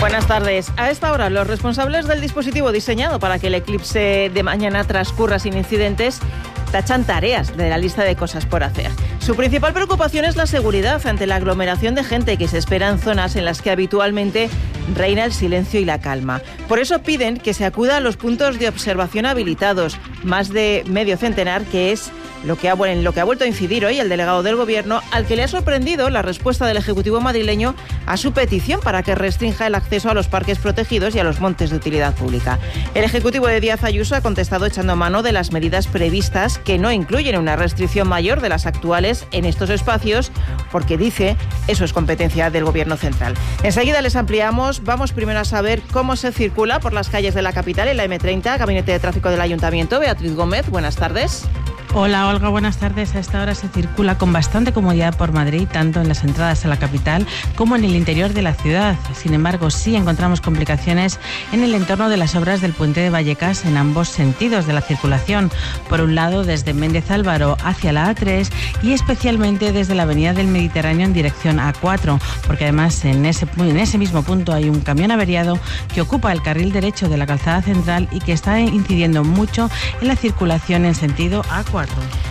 Buenas tardes. A esta hora, los responsables del dispositivo diseñado para que el eclipse de mañana transcurra sin incidentes tachan tareas de la lista de cosas por hacer. Su principal preocupación es la seguridad ante la aglomeración de gente que se espera en zonas en las que habitualmente reina el silencio y la calma. Por eso piden que se acuda a los puntos de observación habilitados, más de medio centenar, que es en lo que ha vuelto a incidir hoy el delegado del Gobierno, al que le ha sorprendido la respuesta del Ejecutivo madrileño a su petición para que restrinja el acceso a los parques protegidos y a los montes de utilidad pública. El Ejecutivo de Díaz Ayuso ha contestado echando mano de las medidas previstas, que no incluyen una restricción mayor de las actuales en estos espacios, porque dice eso es competencia del Gobierno central. Enseguida les ampliamos. Vamos primero a saber cómo se circula por las calles de la capital en la M30, Gabinete de Tráfico del Ayuntamiento. Beatriz Gómez, buenas tardes. Hola Olga, buenas tardes. A esta hora se circula con bastante comodidad por Madrid, tanto en las entradas a la capital como en el interior de la ciudad. Sin embargo, sí encontramos complicaciones en el entorno de las obras del puente de Vallecas en ambos sentidos de la circulación. Por un lado, desde Méndez Álvaro hacia la A3 y especialmente desde la avenida del Mediterráneo en dirección A4, porque además en ese mismo punto hay un camión averiado que ocupa el carril derecho de la calzada central y que está incidiendo mucho en la circulación en sentido A4.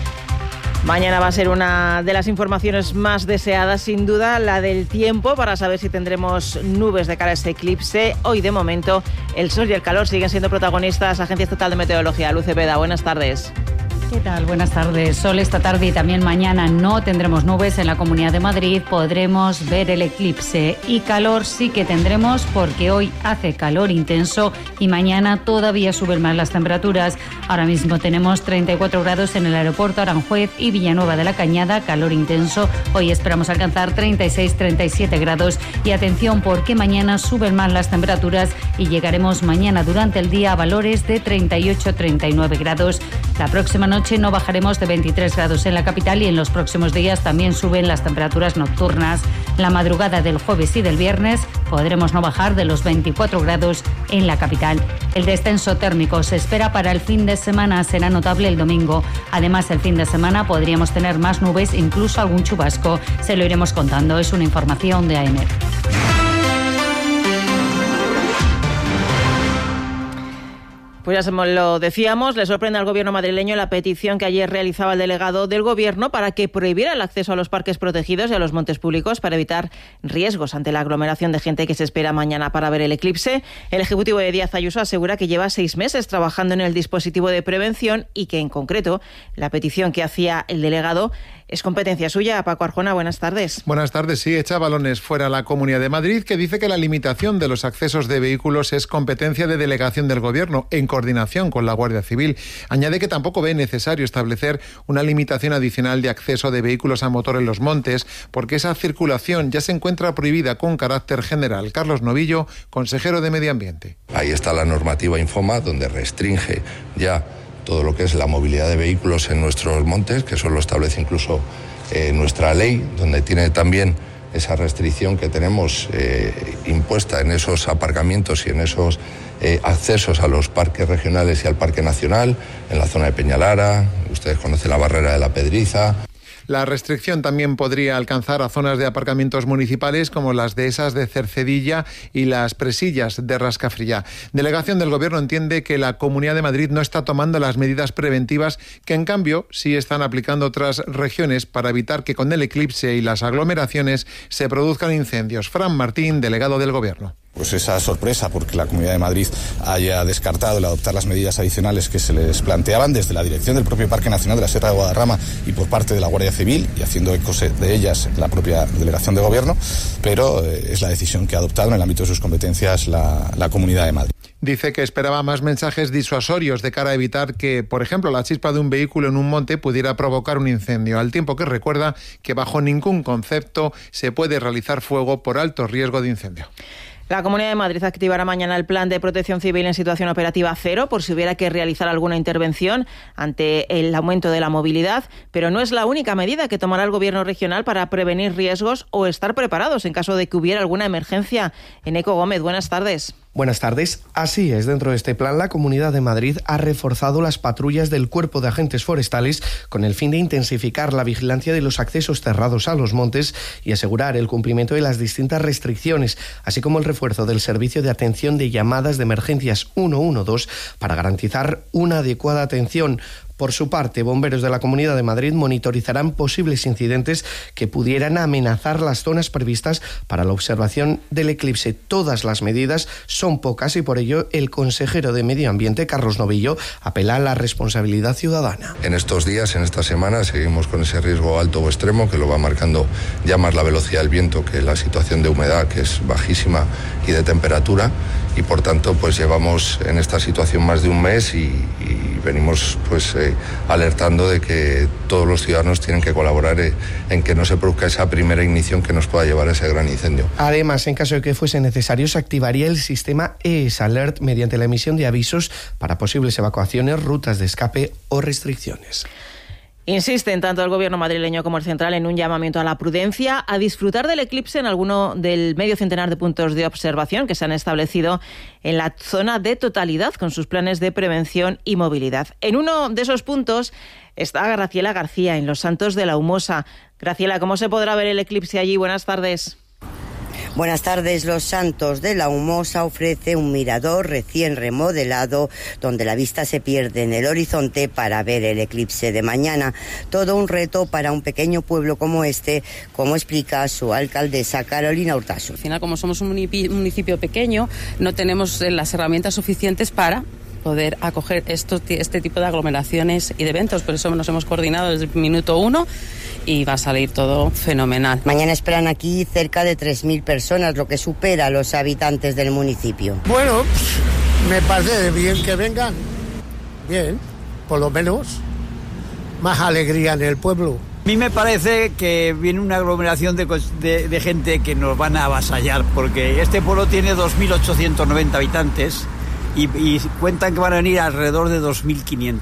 Mañana va a ser una de las informaciones más deseadas, sin duda, la del tiempo, para saber si tendremos nubes de cara a ese eclipse. Hoy, de momento, el sol y el calor siguen siendo protagonistas. Agencia Estatal de Meteorología, Luz Cepeda, buenas tardes. ¿Qué tal? Buenas tardes. Sol esta tarde y también mañana no tendremos nubes en la Comunidad de Madrid. Podremos ver el eclipse y calor sí que tendremos, porque hoy hace calor intenso y mañana todavía suben más las temperaturas. Ahora mismo tenemos 34 grados en el aeropuerto Aranjuez y Villanueva de la Cañada, calor intenso. Hoy esperamos alcanzar 36-37 grados y atención, porque mañana suben más las temperaturas y llegaremos mañana durante el día a valores de 38-39 grados. La próxima noche no bajaremos de 23 grados en la capital y en los próximos días también suben las temperaturas nocturnas. La madrugada del jueves y del viernes podremos no bajar de los 24 grados en la capital. El descenso térmico se espera para el fin de semana, será notable el domingo. Además, el fin de semana podríamos tener más nubes, incluso algún chubasco. Se lo iremos contando, es una información de AEMET. Pues ya lo decíamos, le sorprende al Gobierno madrileño la petición que ayer realizaba el delegado del Gobierno para que prohibiera el acceso a los parques protegidos y a los montes públicos para evitar riesgos ante la aglomeración de gente que se espera mañana para ver el eclipse. El Ejecutivo de Díaz Ayuso asegura que lleva 6 meses trabajando en el dispositivo de prevención y que, en concreto, la petición que hacía el delegado es competencia suya. Paco Arjona, buenas tardes. Buenas tardes. Sí, echa balones fuera la Comunidad de Madrid, que dice que la limitación de los accesos de vehículos es competencia de delegación del Gobierno, en coordinación con la Guardia Civil. Añade que tampoco ve necesario establecer una limitación adicional de acceso de vehículos a motor en los montes, porque esa circulación ya se encuentra prohibida con carácter general. Carlos Novillo, consejero de Medio Ambiente. Ahí está la normativa Infoma, donde restringe ya todo lo que es la movilidad de vehículos en nuestros montes, que eso lo establece incluso nuestra ley, donde tiene también esa restricción que tenemos impuesta en esos aparcamientos y en esos accesos a los parques regionales y al Parque Nacional, en la zona de Peñalara. Ustedes conocen la barrera de la Pedriza. La restricción también podría alcanzar a zonas de aparcamientos municipales como las dehesas de Cercedilla y las Presillas de Rascafría. Delegación del Gobierno entiende que la Comunidad de Madrid no está tomando las medidas preventivas que, en cambio, sí están aplicando otras regiones para evitar que con el eclipse y las aglomeraciones se produzcan incendios. Fran Martín, delegado del Gobierno. Pues esa sorpresa porque la Comunidad de Madrid haya descartado el adoptar las medidas adicionales que se les planteaban desde la dirección del propio Parque Nacional de la Sierra de Guadarrama y por parte de la Guardia Civil, y haciendo eco de ellas la propia Delegación de Gobierno, pero es la decisión que ha adoptado en el ámbito de sus competencias la Comunidad de Madrid. Dice que esperaba más mensajes disuasorios de cara a evitar que, por ejemplo, la chispa de un vehículo en un monte pudiera provocar un incendio, al tiempo que recuerda que bajo ningún concepto se puede realizar fuego por alto riesgo de incendio. La Comunidad de Madrid activará mañana el plan de protección civil en situación operativa cero por si hubiera que realizar alguna intervención ante el aumento de la movilidad, pero no es la única medida que tomará el Gobierno regional para prevenir riesgos o estar preparados en caso de que hubiera alguna emergencia. Eneco Gómez, buenas tardes. Buenas tardes. Así es, dentro de este plan, la Comunidad de Madrid ha reforzado las patrullas del Cuerpo de Agentes Forestales con el fin de intensificar la vigilancia de los accesos cerrados a los montes y asegurar el cumplimiento de las distintas restricciones, así como el refuerzo del servicio de atención de llamadas de emergencias 112 para garantizar una adecuada atención. Por su parte, bomberos de la Comunidad de Madrid monitorizarán posibles incidentes que pudieran amenazar las zonas previstas para la observación del eclipse. Todas las medidas son pocas y por ello el consejero de Medio Ambiente, Carlos Novillo, apela a la responsabilidad ciudadana. En estos días, en esta semana, seguimos con ese riesgo alto o extremo que lo va marcando ya más la velocidad del viento que la situación de humedad, que es bajísima, y de temperatura, y por tanto pues llevamos en esta situación más de un mes y venimos alertando de que todos los ciudadanos tienen que colaborar en que no se produzca esa primera ignición que nos pueda llevar a ese gran incendio. Además, en caso de que fuese necesario, se activaría el sistema ES Alert mediante la emisión de avisos para posibles evacuaciones, rutas de escape o restricciones. Insisten tanto el gobierno madrileño como el central en un llamamiento a la prudencia, a disfrutar del eclipse en alguno del medio centenar de puntos de observación que se han establecido en la zona de totalidad con sus planes de prevención y movilidad. En uno de esos puntos está Graciela García, en Los Santos de la Humosa. Graciela, ¿cómo se podrá ver el eclipse allí? Buenas tardes. Buenas tardes. Los Santos de la Humosa ofrece un mirador recién remodelado donde la vista se pierde en el horizonte para ver el eclipse de mañana. Todo un reto para un pequeño pueblo como este, como explica su alcaldesa Carolina Hurtasun. Al final, como somos un municipio pequeño, no tenemos las herramientas suficientes para poder acoger este tipo de aglomeraciones y de eventos. Por eso nos hemos coordinado desde el minuto 1 y va a salir todo fenomenal. Mañana esperan aquí cerca de 3.000 personas, lo que supera a los habitantes del municipio. Bueno, me parece bien que vengan. Bien, por lo menos más alegría en el pueblo. A mí me parece que viene una aglomeración de gente que nos van a avasallar, porque este pueblo tiene 2.890 habitantes y cuentan que van a venir alrededor de 2.500.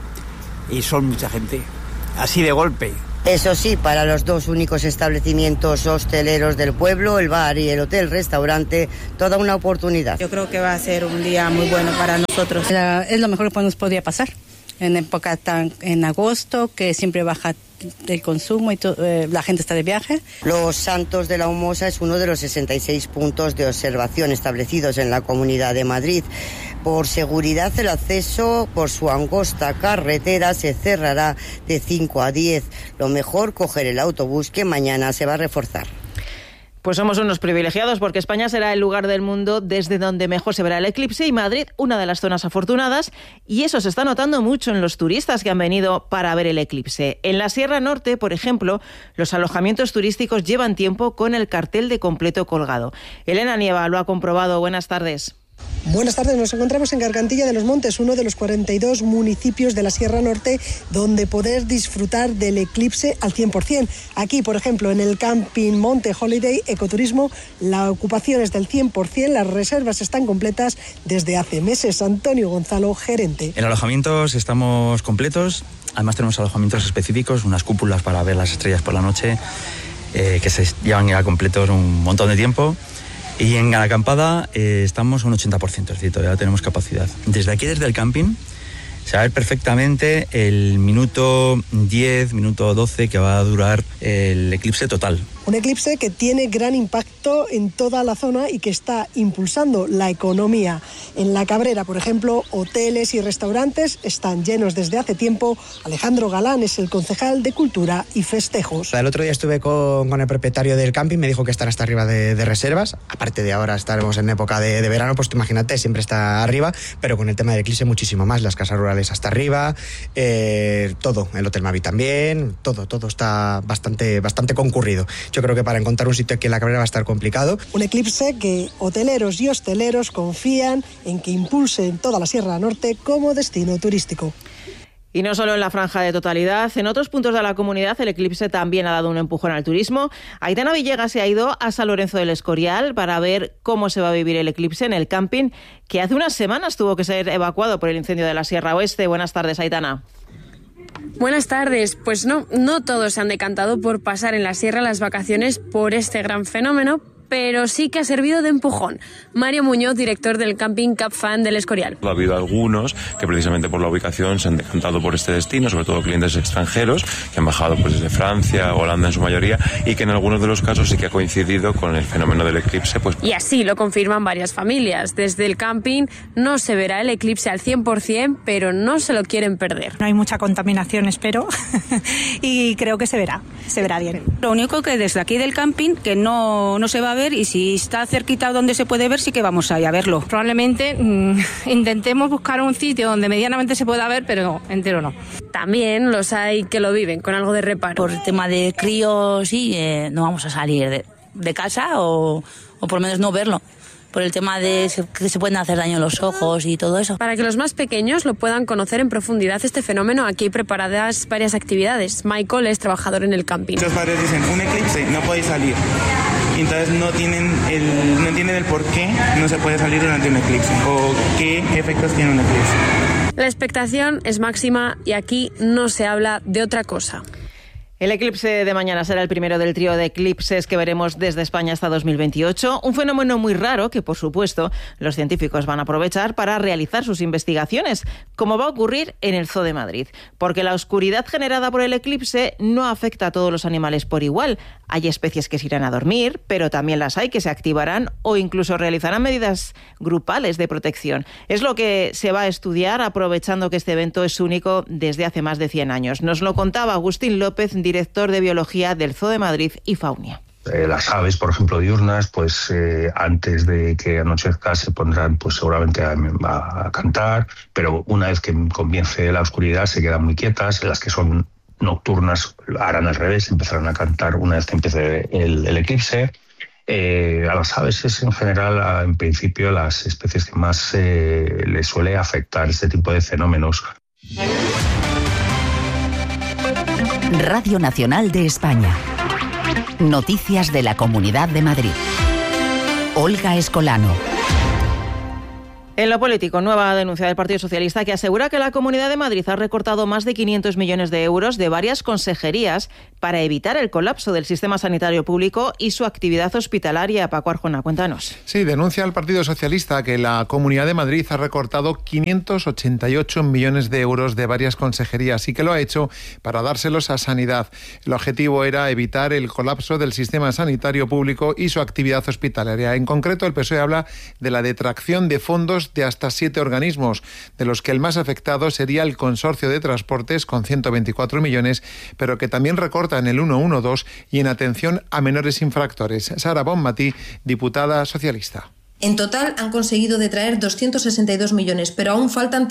Y son mucha gente, así de golpe. Eso sí, para los dos únicos establecimientos hosteleros del pueblo, el bar y el hotel-restaurante, toda una oportunidad. Yo creo que va a ser un día muy bueno para nosotros. Es lo mejor que nos podría pasar en época en agosto, que siempre baja el consumo y la gente está de viaje. Los Santos de la Humosa es uno de los 66 puntos de observación establecidos en la Comunidad de Madrid. Por seguridad, el acceso por su angosta carretera se cerrará de 5 a 10. Lo mejor, coger el autobús que mañana se va a reforzar. Pues somos unos privilegiados porque España será el lugar del mundo desde donde mejor se verá el eclipse y Madrid una de las zonas afortunadas, y eso se está notando mucho en los turistas que han venido para ver el eclipse. En la Sierra Norte, por ejemplo, los alojamientos turísticos llevan tiempo con el cartel de completo colgado. Elena Nieva lo ha comprobado. Buenas tardes. Buenas tardes, nos encontramos en Gargantilla de los Montes, uno de los 42 municipios de la Sierra Norte donde poder disfrutar del eclipse al 100%. Aquí, por ejemplo, en el camping Monte Holiday Ecoturismo, la ocupación es del 100%, las reservas están completas desde hace meses. Antonio Gonzalo, gerente. En alojamientos estamos completos, además tenemos alojamientos específicos, unas cúpulas para ver las estrellas por la noche, que se llevan ya completos un montón de tiempo. Y en la acampada estamos a un 80%, es decir, todavía tenemos capacidad. Desde aquí, desde el camping, se va a ver perfectamente el minuto 10, minuto 12 que va a durar el eclipse total. Un eclipse que tiene gran impacto en toda la zona y que está impulsando la economía. En La Cabrera, por ejemplo, hoteles y restaurantes están llenos desde hace tiempo. Alejandro Galán es el concejal de Cultura y Festejos. El otro día estuve con el propietario del camping, me dijo que están hasta arriba de reservas. Aparte de ahora estaremos en época de verano, pues tú imagínate, siempre está arriba, pero con el tema del eclipse muchísimo más. Las casas rurales hasta arriba, todo, el Hotel Mavi también, todo está bastante concurrido. Yo creo que para encontrar un sitio aquí en La Cabrera va a estar complicado. Un eclipse que hoteleros y hosteleros confían en que impulse en toda la Sierra Norte como destino turístico. Y no solo en la franja de totalidad, en otros puntos de la comunidad el eclipse también ha dado un empujón al turismo. Aitana Villegas se ha ido a San Lorenzo del Escorial para ver cómo se va a vivir el eclipse en el camping, que hace unas semanas tuvo que ser evacuado por el incendio de la Sierra Oeste. Buenas tardes, Aitana. Buenas tardes. Pues no todos se han decantado por pasar en la sierra las vacaciones por este gran fenómeno, pero sí que ha servido de empujón. Mario Muñoz, director del camping Cap Fan del Escorial. Ha habido algunos que precisamente por la ubicación se han decantado por este destino, sobre todo clientes extranjeros que han bajado pues desde Francia, Holanda en su mayoría, y que en algunos de los casos sí que ha coincidido con el fenómeno del eclipse. Y así lo confirman varias familias. Desde el camping no se verá el eclipse al 100%, pero no se lo quieren perder. No hay mucha contaminación, espero, y creo que se verá bien. Lo único que desde aquí del camping que no se va a ver, y si está cerquita donde se puede ver, sí que vamos a ir a verlo. Probablemente intentemos buscar un sitio donde medianamente se pueda ver, pero entero no. También los hay que lo viven con algo de reparo. Por el tema de críos, sí, no vamos a salir de casa o por lo menos no verlo. Por el tema de que se pueden hacer daño en los ojos y todo eso. Para que los más pequeños lo puedan conocer en profundidad este fenómeno, aquí hay preparadas varias actividades. Michael es trabajador en el camping. Muchos padres dicen, un eclipse, no podéis salir. Entonces no entienden el por qué no se puede salir durante un eclipse o qué efectos tiene un eclipse. La expectación es máxima y aquí no se habla de otra cosa. El eclipse de mañana será el primero del trío de eclipses que veremos desde España hasta 2028. Un fenómeno muy raro que, por supuesto, los científicos van a aprovechar para realizar sus investigaciones, como va a ocurrir en el Zoo de Madrid. Porque la oscuridad generada por el eclipse no afecta a todos los animales por igual. Hay especies que se irán a dormir, pero también las hay que se activarán o incluso realizarán medidas grupales de protección. Es lo que se va a estudiar aprovechando que este evento es único desde hace más de 100 años. Nos lo contaba Agustín López, director de Biología del Zoo de Madrid y Faunia. Las aves, por ejemplo, diurnas, pues antes de que anochezca se pondrán pues seguramente a cantar, pero una vez que comience la oscuridad se quedan muy quietas. Las que son nocturnas harán al revés, empezarán a cantar una vez que empiece el eclipse. A las aves es en general, en principio, las especies que más les suele afectar este tipo de fenómenos. Radio Nacional de España. Noticias de la Comunidad de Madrid. Olga Escolano. En lo político, nueva denuncia del Partido Socialista que asegura que la Comunidad de Madrid ha recortado más de 500 millones de euros de varias consejerías para evitar el colapso del sistema sanitario público y su actividad hospitalaria. Paco Arjona, cuéntanos. Sí, denuncia al Partido Socialista que la Comunidad de Madrid ha recortado 588 millones de euros de varias consejerías y que lo ha hecho para dárselos a Sanidad. El objetivo era evitar el colapso del sistema sanitario público y su actividad hospitalaria. En concreto, el PSOE habla de la detracción de fondos de hasta 7 organismos, de los que el más afectado sería el Consorcio de Transportes con 124 millones, pero que también recorta en el 112 y en atención a menores infractores. Sara Bonmatí, diputada socialista. En total han conseguido detraer 262 millones, pero aún faltan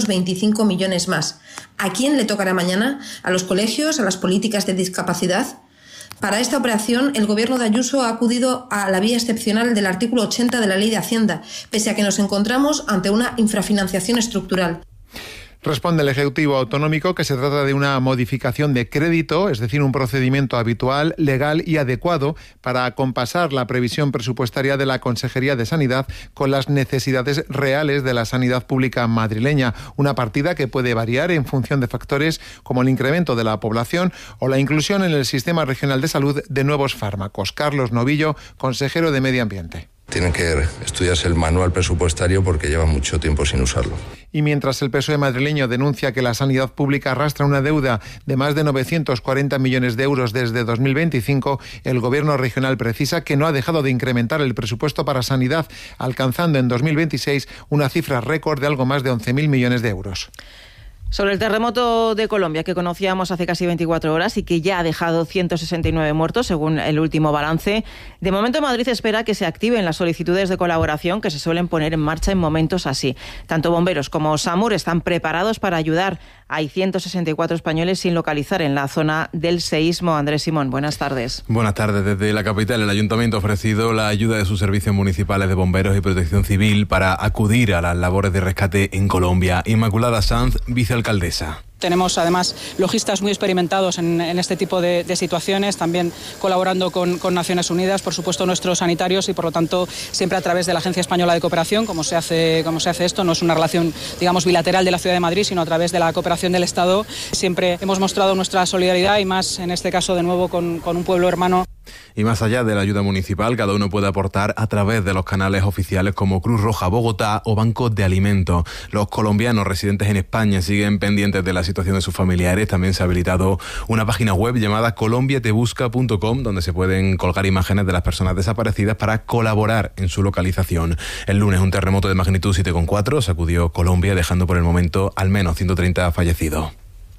325 millones más. ¿A quién le tocará mañana? ¿A los colegios? ¿A las políticas de discapacidad? Para esta operación, el Gobierno de Ayuso ha acudido a la vía excepcional del artículo 80 de la Ley de Hacienda, pese a que nos encontramos ante una infrafinanciación estructural. Responde el Ejecutivo Autonómico que se trata de una modificación de crédito, es decir, un procedimiento habitual, legal y adecuado para acompasar la previsión presupuestaria de la Consejería de Sanidad con las necesidades reales de la sanidad pública madrileña. Una partida que puede variar en función de factores como el incremento de la población o la inclusión en el Sistema Regional de Salud de nuevos fármacos. Carlos Novillo, consejero de Medio Ambiente. Tienen que estudiarse el manual presupuestario porque lleva mucho tiempo sin usarlo. Y mientras el PSOE madrileño denuncia que la sanidad pública arrastra una deuda de más de 940 millones de euros desde 2025, el Gobierno regional precisa que no ha dejado de incrementar el presupuesto para sanidad, alcanzando en 2026 una cifra récord de algo más de 11.000 millones de euros. Sobre el terremoto de Colombia que conocíamos hace casi 24 horas y que ya ha dejado 169 muertos según el último balance, de momento Madrid espera que se activen las solicitudes de colaboración que se suelen poner en marcha en momentos así. Tanto bomberos como SAMUR están preparados para ayudar. Hay 164 españoles sin localizar en la zona del seísmo. Andrés Simón, buenas tardes. Buenas tardes. Desde la capital, el Ayuntamiento ha ofrecido la ayuda de sus servicios municipales de bomberos y protección civil para acudir a las labores de rescate en Colombia. Inmaculada Sanz, vicealcaldesa. Tenemos además logistas muy experimentados en este tipo de situaciones, también colaborando con Naciones Unidas, por supuesto nuestros sanitarios y por lo tanto siempre a través de la Agencia Española de Cooperación, como se hace esto, no es una relación digamos bilateral de la Ciudad de Madrid, sino a través de la cooperación del Estado. Siempre hemos mostrado nuestra solidaridad y más en este caso de nuevo con un pueblo hermano. Y más allá de la ayuda municipal, cada uno puede aportar a través de los canales oficiales como Cruz Roja Bogotá o Bancos de Alimentos. Los colombianos residentes en España siguen pendientes de la situación de sus familiares. También se ha habilitado una página web llamada colombiatebusca.com, donde se pueden colgar imágenes de las personas desaparecidas para colaborar en su localización. El lunes un terremoto de magnitud 7,4 sacudió Colombia, dejando por el momento al menos 130 fallecidos.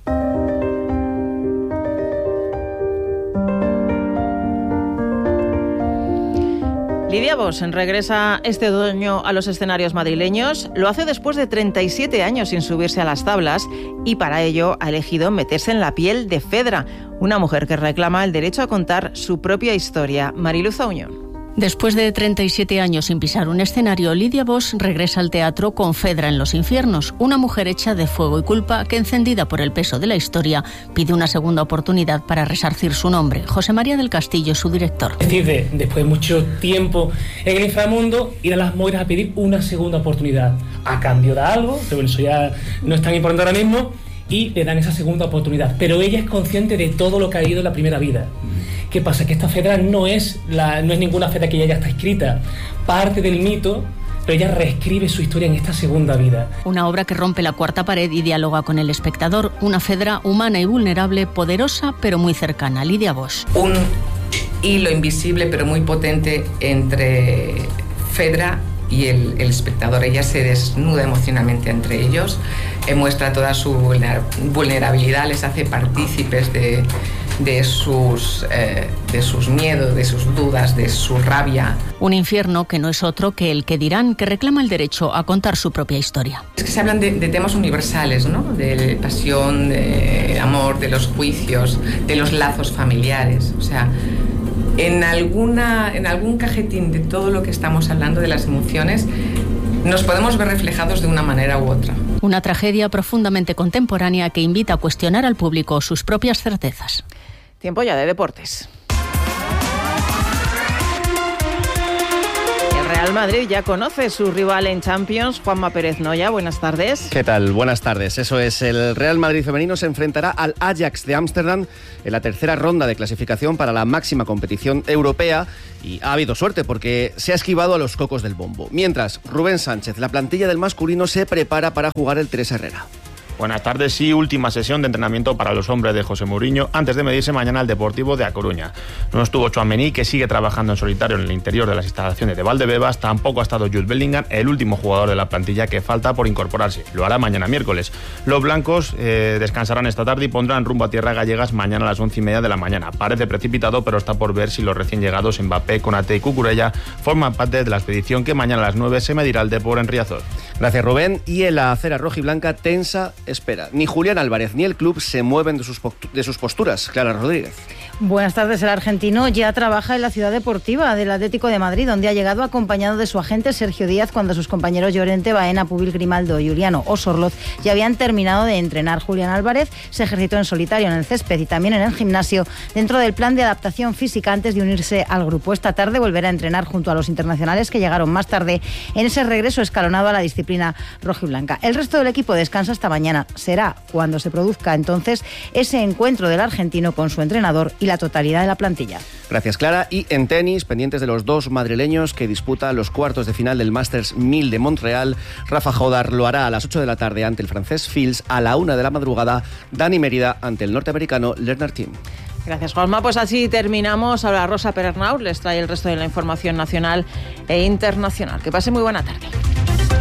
Lidia Bosch regresa este otoño a los escenarios madrileños. Lo hace después de 37 años sin subirse a las tablas y para ello ha elegido meterse en la piel de Fedra, una mujer que reclama el derecho a contar su propia historia. Mariluz Auñón. Después de 37 años sin pisar un escenario, Lidia Bosch regresa al teatro con Fedra en los infiernos, una mujer hecha de fuego y culpa que, encendida por el peso de la historia, pide una segunda oportunidad para resarcir su nombre. José María del Castillo, su director. Decide, después de mucho tiempo en el inframundo, ir a las Moiras a pedir una segunda oportunidad. A cambio de algo, pero eso ya no es tan importante ahora mismo, y le dan esa segunda oportunidad. Pero ella es consciente de todo lo que ha ido en la primera vida. ¿Qué pasa? Que esta Fedra no es ninguna Fedra que ya está escrita. Parte del mito, pero ella reescribe su historia en esta segunda vida. Una obra que rompe la cuarta pared y dialoga con el espectador. Una Fedra humana y vulnerable, poderosa pero muy cercana. Lidia Bosch. Un hilo invisible pero muy potente entre Fedra y el espectador. Ella se desnuda emocionalmente entre ellos, muestra toda su vulnerabilidad, les hace partícipes de sus miedos, de sus dudas, de su rabia. Un infierno que no es otro que el que dirán, que reclama el derecho a contar su propia historia. Es que se hablan de temas universales, ¿no? De pasión, de amor, de los juicios, de los lazos familiares. O sea, en algún cajetín de todo lo que estamos hablando, de las emociones, nos podemos ver reflejados de una manera u otra. Una tragedia profundamente contemporánea que invita a cuestionar al público sus propias certezas. Tiempo ya de deportes. El Real Madrid ya conoce su rival en Champions, Juanma Pérez Noya. Buenas tardes. ¿Qué tal? Buenas tardes. Eso es, el Real Madrid femenino se enfrentará al Ajax de Ámsterdam en la tercera ronda de clasificación para la máxima competición europea y ha habido suerte porque se ha esquivado a los cocos del bombo. Mientras, Rubén Sánchez, la plantilla del masculino, se prepara para jugar el Teresa Herrera. Buenas tardes y última sesión de entrenamiento para los hombres de José Mourinho antes de medirse mañana al Deportivo de A Coruña. No estuvo Tchouaméni, que sigue trabajando en solitario en el interior de las instalaciones de Valdebebas. Tampoco ha estado Jude Bellingham, el último jugador de la plantilla que falta por incorporarse. Lo hará mañana miércoles. Los blancos descansarán esta tarde y pondrán rumbo a tierra gallegas mañana a las 11:30 de la mañana. Parece precipitado, pero está por ver si los recién llegados Mbappé, Konaté y Cucurella forman parte de la expedición que mañana a las 9 se medirá al Depor en Riazor. Gracias, Rubén. Y en la acera rojiblanca tensa espera. Ni Julián Álvarez ni el club se mueven de sus posturas. Clara Rodríguez. Buenas tardes. El argentino ya trabaja en la ciudad deportiva del Atlético de Madrid, donde ha llegado acompañado de su agente Sergio Díaz cuando sus compañeros Llorente, Baena, Pubil, Grimaldo y Juliano Osorloz ya habían terminado de entrenar. Julián Álvarez se ejercitó en solitario en el césped y también en el gimnasio dentro del plan de adaptación física antes de unirse al grupo. Esta tarde volverá a entrenar junto a los internacionales que llegaron más tarde en ese regreso escalonado a la disciplina rojiblanca. El resto del equipo descansa hasta mañana. Será cuando se produzca entonces ese encuentro del argentino con su entrenador y la totalidad de la plantilla. Gracias, Clara. Y en tenis, pendientes de los dos madrileños que disputan los cuartos de final del Masters 1000 de Montreal. Rafa Jodar lo hará a las 8 de la tarde ante el francés Fils, a la 1 de la madrugada Dani Mérida ante el norteamericano Leonard Thiem. Gracias, Juanma. Pues así terminamos. Ahora Rosa Perernaud les trae el resto de la información nacional e internacional. Que pase muy buena tarde.